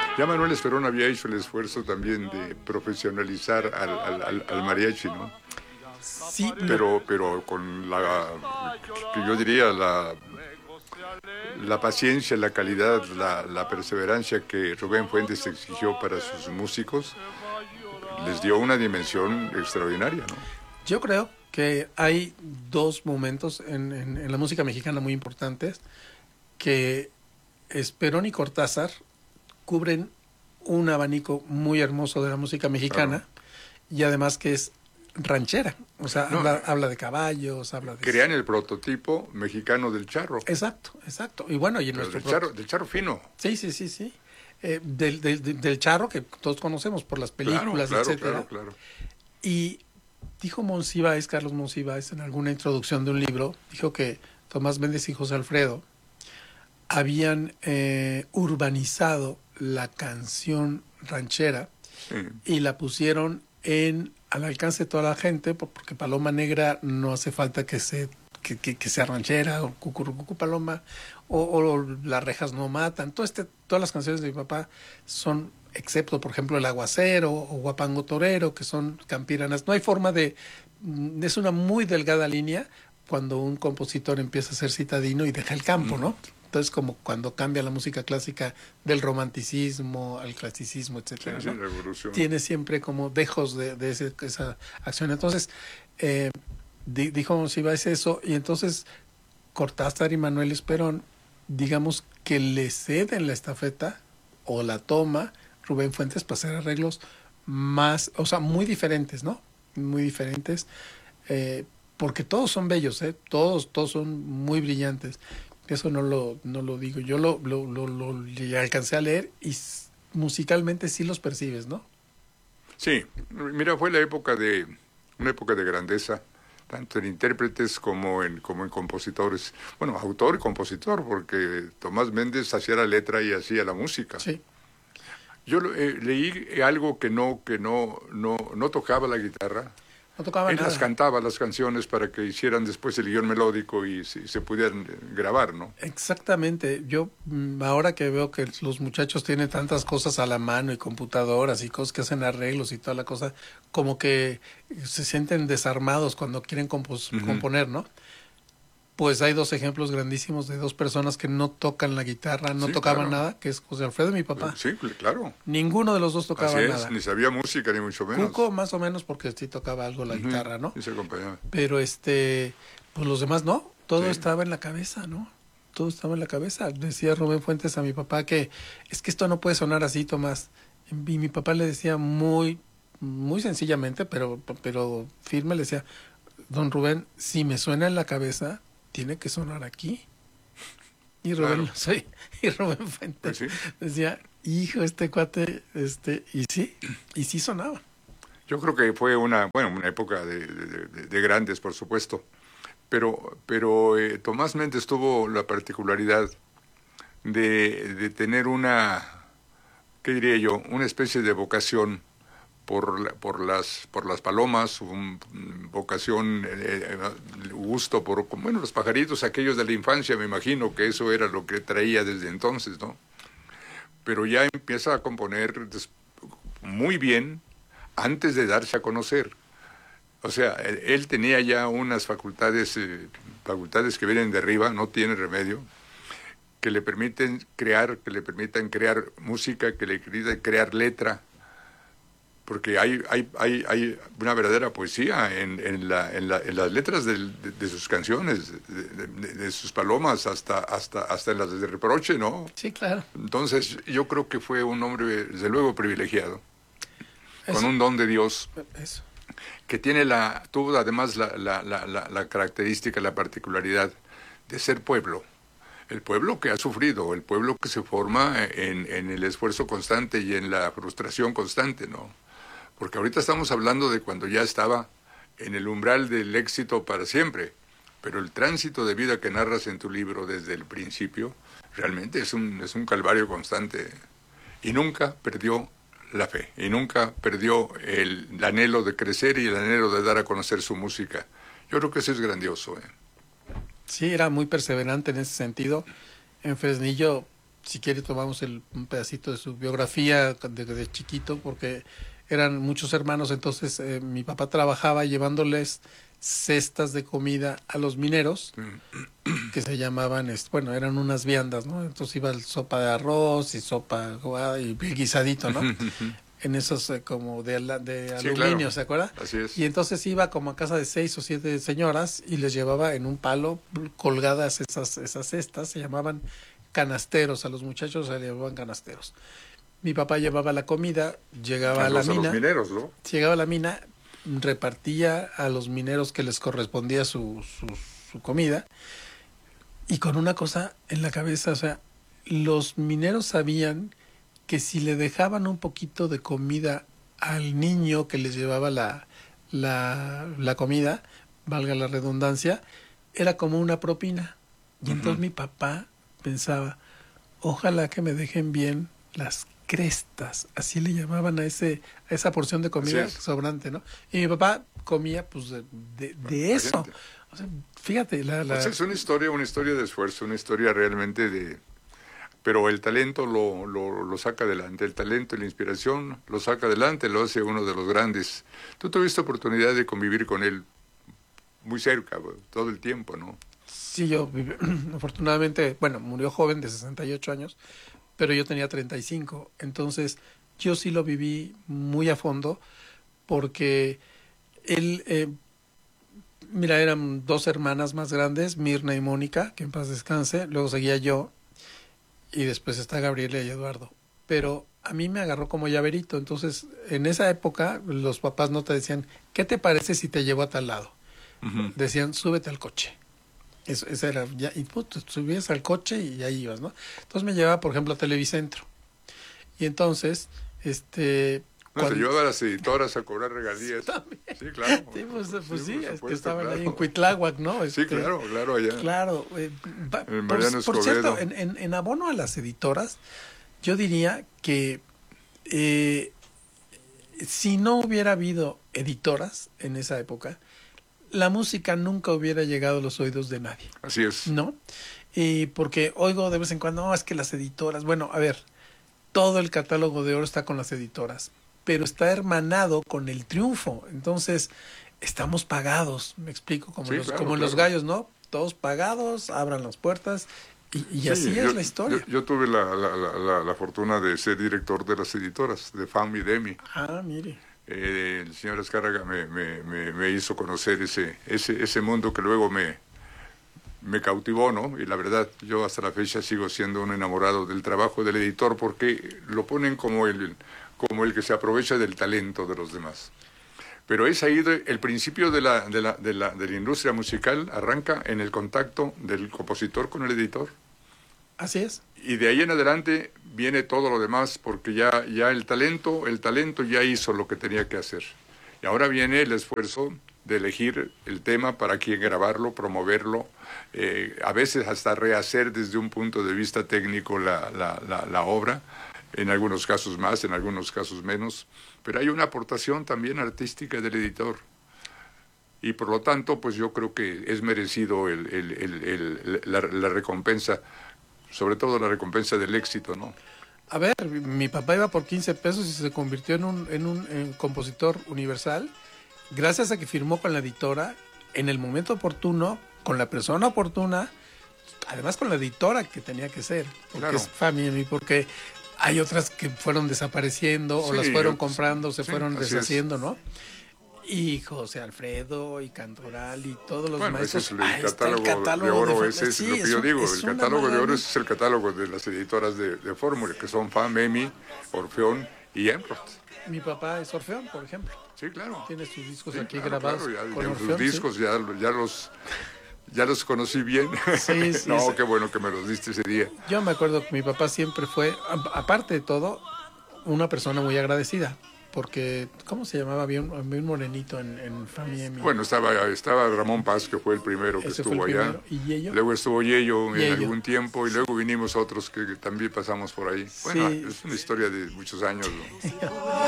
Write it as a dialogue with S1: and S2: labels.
S1: Ya Manuel Esperón había hecho el esfuerzo también de profesionalizar al mariachi, ¿no?
S2: Sí,
S1: Pero con que yo diría, la paciencia, la calidad, la perseverancia que Rubén Fuentes exigió para sus músicos, les dio una dimensión extraordinaria, ¿no?
S2: yo creo que hay dos momentos en la música mexicana muy importantes que Esperón y Cortázar cubren un abanico muy hermoso de la música
S1: Claro.
S2: mexicana y además que es ranchera. O sea,
S1: No,
S2: habla de caballos, habla de...
S1: crean el prototipo mexicano del charro,
S2: Exacto, exacto. Y bueno, y en
S1: pero
S2: nuestro...
S1: del charro fino.
S2: Sí, sí, sí, sí. Del charro que todos conocemos por las
S1: Claro,
S2: películas,
S1: claro, claro,
S2: etcétera.
S1: claro.
S2: Y dijo Monsiváis, Carlos Monsiváis, en alguna introducción de un libro, dijo que Tomás Méndez y José Alfredo habían urbanizado la canción ranchera
S1: Sí.
S2: y la pusieron al alcance de toda la gente, porque Paloma Negra no hace falta que sea ranchera, o Cucurucucu Paloma, o Las rejas no matan. Todas las canciones de mi papá son, excepto por ejemplo El Aguacero o Guapango Torero, que son campiranas. No hay forma es una muy delgada línea cuando un compositor empieza a ser citadino y deja el campo, ¿no? Entonces, como cuando cambia la música clásica del romanticismo al clasicismo,
S1: Sí,
S2: etcétera,
S1: sí,
S2: ¿no?
S1: la evolución.
S2: Tiene siempre como dejos de esa acción. Entonces, eh, dijo si va a eso, y entonces Cortázar y Manuel Esperón, digamos que le ceden la estafeta o la toma Rubén Fuentes para hacer arreglos más, o sea, muy diferentes, ¿no? Muy diferentes, porque todos son bellos, ¿eh? Todos son muy brillantes. Eso no lo digo. Yo lo alcancé a leer y musicalmente sí los percibes, ¿no?
S1: Sí, mira, fue una época de grandeza, tanto en intérpretes como en compositores. Bueno, autor y compositor, porque Tomás Méndez hacía la letra y hacía la música.
S2: Sí,
S1: Yo leí algo no tocaba la guitarra.
S2: no tocaba
S1: Él las
S2: nada.
S1: cantaba, las canciones, para que hicieran después el guión melódico y se pudieran grabar, ¿no?
S2: Exactamente. Yo ahora que veo que los muchachos tienen tantas cosas a la mano y computadoras y cosas que hacen arreglos y toda la cosa, como que se sienten desarmados cuando quieren
S1: Ujú.
S2: componer, ¿no? Pues hay dos ejemplos grandísimos de dos personas que no tocan la guitarra, no
S1: Sí,
S2: tocaban
S1: claro.
S2: nada, que es José Alfredo y mi papá.
S1: Sí, claro.
S2: Ninguno de los dos
S1: Así
S2: tocaba
S1: es,
S2: nada.
S1: ni sabía música, ni mucho
S2: Cuco
S1: menos.
S2: más o menos porque sí tocaba algo la
S1: Ujú.
S2: guitarra, ¿no?
S1: Y se acompañaba.
S2: Pero pues los demás no,
S1: Sí.
S2: todo estaba en la cabeza, ¿no? Todo estaba en la cabeza. Decía Rubén Fuentes a mi papá que es que esto no puede sonar así, Tomás. Y mi papá le decía muy sencillamente, pero firme, le decía, don Rubén, si me suena en la cabeza, tiene que sonar aquí. Y Rubén,
S1: Claro,
S2: y Rubén
S1: pues
S2: Fuentes
S1: sí.
S2: decía, hijo, este cuate, y sí sonaba.
S1: Yo creo que fue una época de grandes, por supuesto. Pero Tomás Méndez tuvo la particularidad de tener ¿qué diría yo? Una especie de vocación por las palomas, vocación, gusto por, bueno, los pajaritos, aquellos de la infancia, me imagino que eso era lo que traía desde entonces, ¿no? Pero ya empieza a componer muy bien antes de darse a conocer. O sea, él tenía ya unas facultades que vienen de arriba, no tiene remedio, que le permitan crear música, que le permitan crear letra, porque hay una verdadera poesía en las letras de sus canciones, de sus palomas, hasta en las de reproche, ¿no?
S2: Sí, claro.
S1: Entonces, yo creo que fue un hombre, desde luego, privilegiado, con
S2: Eso,
S1: un don de Dios,
S2: eso.
S1: que tuvo además la característica, la particularidad de ser pueblo. El pueblo que ha sufrido, el pueblo que se forma en el esfuerzo constante y en la frustración constante, ¿no? Porque ahorita estamos hablando de cuando ya estaba en el umbral del éxito para siempre, pero el tránsito de vida que narras en tu libro desde el principio realmente es un calvario constante, y nunca perdió la fe, y nunca perdió el anhelo de crecer y el anhelo de dar a conocer su música. Yo creo que eso es grandioso, ¿eh?
S2: Sí, era muy perseverante en ese sentido. En Fresnillo si quiere tomamos un pedacito de su biografía de chiquito, porque eran muchos hermanos, entonces mi papá trabajaba llevándoles cestas de comida a los mineros, que se llamaban, bueno, eran unas viandas, ¿no? Entonces iba sopa de arroz y sopa y guisadito, ¿no? En esos como de
S1: Sí,
S2: aluminio,
S1: claro.
S2: ¿se acuerda?
S1: Así es.
S2: Y entonces iba como a casa de 6 o 7 señoras y les llevaba en un palo colgadas esas cestas, se llamaban canasteros, a los muchachos se les llamaban canasteros. Mi papá llevaba la comida, llegaba a la mina.
S1: A los mineros, ¿no?
S2: Llegaba a la mina, repartía a los mineros que les correspondía su comida, y con una cosa en la cabeza, o sea, los mineros sabían que si le dejaban un poquito de comida al niño que les llevaba la comida, valga la redundancia, era como una propina. Y entonces mi papá pensaba, ojalá que me dejen bien las crestas, así le llamaban a esa porción de comida sobrante, ¿no? Y mi papá comía pues de eso. O sea, fíjate,
S1: Pues es una historia de esfuerzo, una historia realmente pero el talento lo saca adelante, el talento y la inspiración lo saca adelante, lo hace uno de los grandes. Tú tuviste oportunidad de convivir con él muy cerca, todo el tiempo, ¿no?
S2: Sí, yo afortunadamente, bueno, murió joven de 68 años, pero yo tenía 35, entonces yo sí lo viví muy a fondo, porque él, mira, eran 2 hermanas más grandes, Mirna y Mónica, que en paz descanse, luego seguía yo, y después está Gabriela y Eduardo, pero a mí me agarró como llaverito, entonces en esa época los papás no te decían, ¿qué te parece si te llevo a tal lado? Uh-huh. Decían, súbete al coche. Eso era, ya, y pues, subías al coche y ahí ibas, ¿no? Entonces me llevaba, por ejemplo, a Televicentro. Y entonces,
S1: se llevaba a las editoras a cobrar regalías.
S2: También.
S1: Sí, claro.
S2: Sí, pues sí,
S1: supuesto,
S2: que estaban
S1: claro.
S2: ahí en Cuitláhuac, ¿no?
S1: Sí, claro, allá.
S2: Claro.
S1: Por
S2: cierto, en abono a las editoras, yo diría que si no hubiera habido editoras en esa época, la música nunca hubiera llegado a los oídos de nadie.
S1: Así es.
S2: ¿No? Porque oigo de vez en cuando, no, es que las editoras, bueno, a ver, todo el catálogo de oro está con las editoras, pero está hermanado con el triunfo. Entonces, estamos pagados, me explico, como los gallos, ¿no? Todos pagados, abran las puertas, y así es la historia.
S1: Yo tuve la fortuna de ser director de las editoras, de FAM y DEMI.
S2: Ah, mire.
S1: El señor Azcárraga me hizo conocer ese mundo que luego me cautivó, ¿no? Y la verdad, yo hasta la fecha sigo siendo un enamorado del trabajo del editor, porque lo ponen como el que se aprovecha del talento de los demás. Pero es ahí el principio de la industria musical, arranca en el contacto del compositor con el editor.
S2: Así es.
S1: Y de ahí en adelante viene todo lo demás, porque ya el talento ya hizo lo que tenía que hacer. Y ahora viene el esfuerzo de elegir el tema para quién grabarlo, promoverlo, a veces hasta rehacer desde un punto de vista técnico la obra, en algunos casos más, en algunos casos menos, pero hay una aportación también artística del editor. Y por lo tanto, pues yo creo que es merecido la recompensa, sobre todo la recompensa del éxito, ¿no?
S2: A ver, mi papá iba por 15 pesos y se convirtió en un compositor universal, gracias a que firmó con la editora en el momento oportuno, con la persona oportuna, además con la editora que tenía que ser, porque
S1: claro.
S2: Es Family, porque hay otras que fueron desapareciendo, o las fueron comprando, se fueron deshaciendo, ¿no? Y José Alfredo y Cantoral y todos los maestros.
S1: El catálogo de oro, ese es lo que yo digo. El catálogo de oro es el catálogo de las editoras de Fórmula, que son FAM, EMI, Orfeón y Emrod.
S2: Mi papá es Orfeón, por ejemplo.
S1: Sí, claro.
S2: Tiene sus discos aquí grabados.
S1: Claro,
S2: con Orfeón,
S1: sus discos ya los conocí bien.
S2: Sí,
S1: no, qué bueno que me los diste ese día.
S2: Yo me acuerdo que mi papá siempre fue, aparte de todo, una persona muy agradecida. Porque, ¿cómo se llamaba? Había un morenito en familia.
S1: Bueno, estaba Ramón Paz, que fue el primero que estuvo allá.
S2: ¿Y Yello?
S1: Luego estuvo Yello en algún tiempo, y luego vinimos otros que también pasamos por ahí. Bueno, es una historia de muchos años, ¿no?